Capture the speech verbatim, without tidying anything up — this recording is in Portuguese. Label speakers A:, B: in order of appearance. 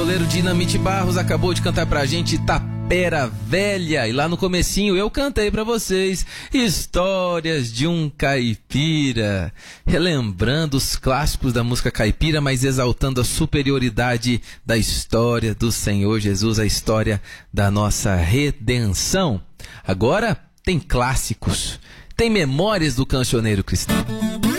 A: violeiro Dinamite Barros acabou de cantar pra gente Tapera Velha. E lá no comecinho eu cantei pra vocês Histórias de um Caipira, relembrando os clássicos da música caipira, mas exaltando a superioridade da história do Senhor Jesus, a história da nossa redenção. Agora tem clássicos, tem memórias do cancioneiro cristão.